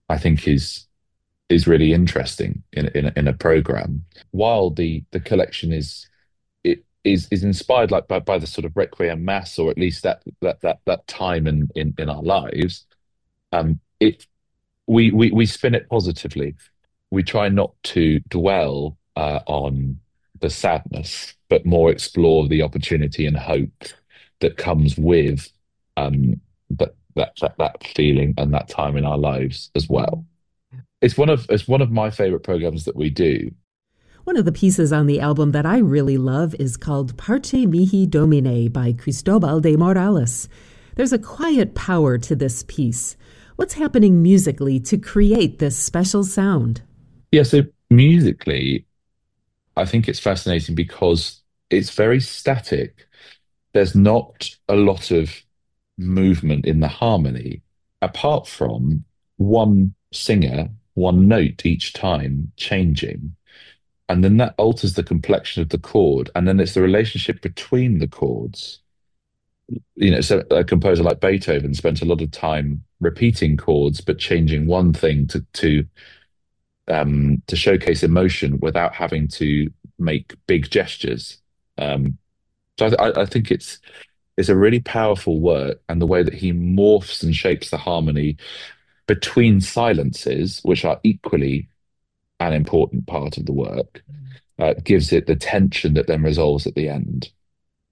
I think is really interesting in a program. While the collection is inspired like by the sort of Requiem Mass, or at least that time in our lives. It we spin it positively. We try not to dwell on the sadness, but more explore the opportunity and hope that comes with that feeling and that time in our lives as well. It's one of my favorite programs that we do. One of the pieces on the album that I really love is called Parce Mihi Domine by Cristobal de Morales. There's a quiet power to this piece. What's happening musically to create this special sound? Yeah, so musically, I think it's fascinating because it's very static. There's not a lot of movement in the harmony, apart from one singer, one note each time changing. And then that alters the complexion of the chord. And then it's the relationship between the chords. So a composer like Beethoven spent a lot of time repeating chords, but changing one thing to showcase emotion without having to make big gestures. So I think it's a really powerful work, and the way that he morphs and shapes the harmony between silences, which are equally an important part of the work, gives it the tension that then resolves at the end.